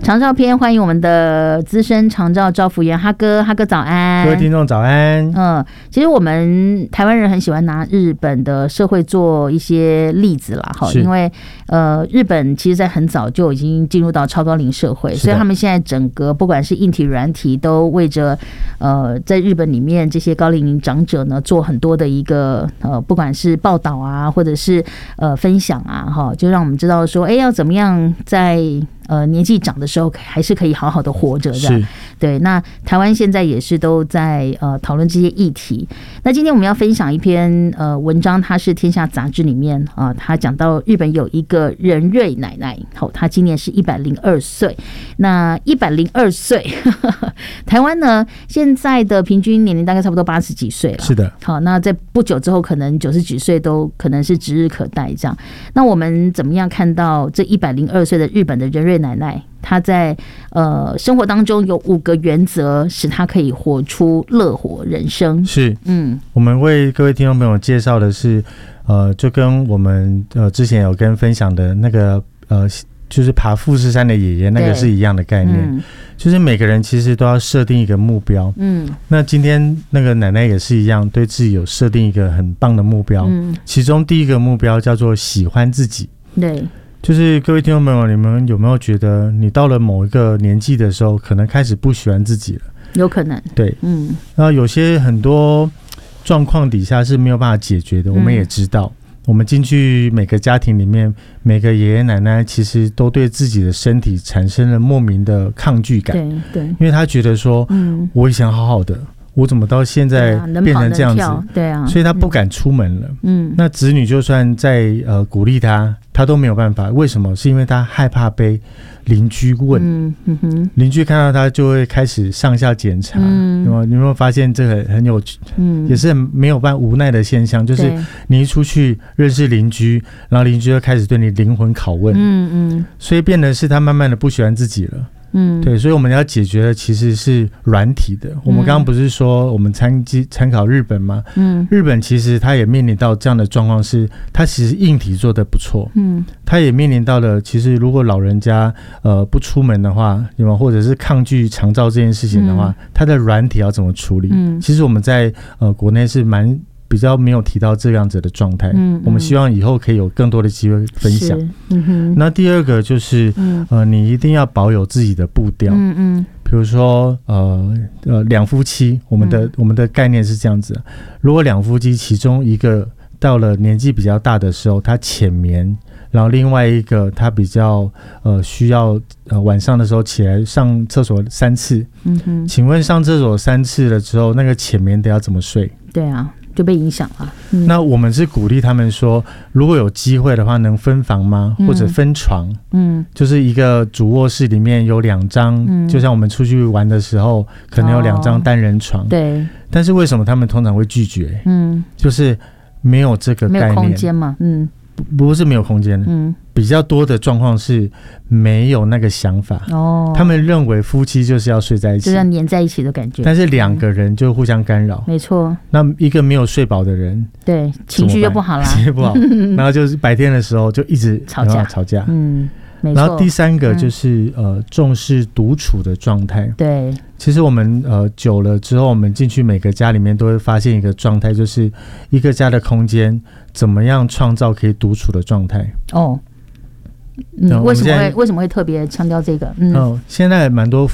长照篇，欢迎我们的资深长照照服员哈哥，哈哥早安， 各位听众早安。 其实我们台湾人很喜欢拿日本的社会做一些例子啦，因为日本其实在很早就已经进入到超高龄社会，所以他们现在整个不管是硬体软体都为着在日本里面这些高龄长者呢做很多的一个不管是报道啊，或者是分享啊，就让我们知道说，要怎么样在年纪长的时候还是可以好好的活着的。对，那台湾现在也是都在讨论这些议题。那今天我们要分享一篇文章，它是天下杂志里面他讲到日本有一个人瑞奶奶，她今年是102岁。那102岁，台湾呢现在的平均年龄大概差不多80几岁了。 是的。 好，那在不久之后可能90几岁都可能是指日可待这样。那我们怎么样看到这102岁的日本的人瑞奶奶，她在生活当中有5个原则，使她可以活出乐活人生。 是，我们为各位听众朋友介绍的是，就跟我们之前有跟分享的那个就是爬富士山的爷爷那个是一样的概念，就是每个人其实都要设定一个目标。那今天那个奶奶也是一样，对自己有设定一个很棒的目标。其中第一个目标叫做喜欢自己。对。就是各位听众朋友，你们有没有觉得你到了某一个年纪的时候，可能开始不喜欢自己了？ 有可能。对， 然后有些很多状况底下是没有办法解决的，我们也知道。我们进去每个家庭里面，每个爷爷奶奶其实都对自己的身体产生了莫名的抗拒感。对，因为他觉得说，我以前好好的，我怎么到现在变成这样子？对啊，所以他不敢出门了。那子女就算在鼓励他，他都没有办法。为什么？是因为他害怕被邻居问。邻居看到他就会开始上下检查。你有没有发现这个很有趣？也是没有办法无奈的现象，就是你一出去认识邻居，然后邻居就开始对你灵魂拷问。所以变得是他慢慢的不喜欢自己了。对，所以我们要解决的其实是软体的。我们刚刚不是说我们参考日本吗？日本其实他也面临到这样的状况，是他其实硬体做得不错。他也面临到了，其实如果老人家不出门的话，或者是抗拒长照这件事情的话，他的软体要怎么处理？其实我们在国内是比较没有提到这样子的状态。我们希望以后可以有更多的机会分享。那第二个就是你一定要保有自己的步调。比如说两夫妻，我们的概念是这样子：如果两夫妻其中一个到了年纪比较大的时候，他浅眠，然后另外一个他比较需要晚上的时候起来上厕所3次。请问上厕所3次了之后，那个浅眠的要怎么睡？对啊，就被影响了。那我们是鼓励他们说，如果有机会的话，能分房吗？或者分床？就是一个主卧室里面有2张，就像我们出去玩的时候，可能有2张单人床。对。但是为什么他们通常会拒绝？就是没有这个概念，没有空间嘛。不是没有空间。比较多的状况是没有那个想法。他们认为夫妻就是要睡在一起，就是要黏在一起的感觉。但是2个人就互相干扰。没错。那一个没有睡饱的人，对，情绪就不好啦，情绪不好。然后就是白天的时候就一直吵架。然后第3个就是重视独处的状态。对，其实我们久了之后，我们进去每个家里面都会发现一个状态，就是一个家的空间怎么样创造可以独处的状态。为什么会特别强调这个？现在蛮多